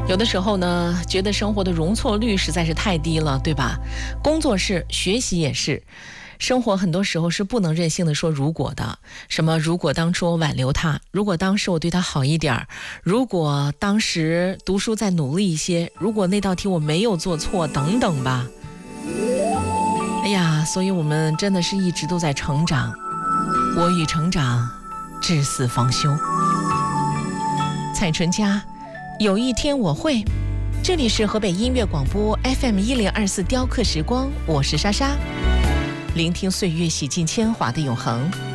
有的时候呢，觉得生活的容错率实在是太低了，对吧？工作是，学习也是。生活很多时候是不能任性的说如果的，什么如果当初我挽留他，如果当时我对他好一点，如果当时读书再努力一些，如果那道题我没有做错等等吧。哎呀，所以我们真的是一直都在成长，我与成长至死方休。蔡淳佳，有一天我会。这里是河北音乐广播 FM1024 雕刻时光，我是莎莎，聆听岁月洗尽铅华的永恒。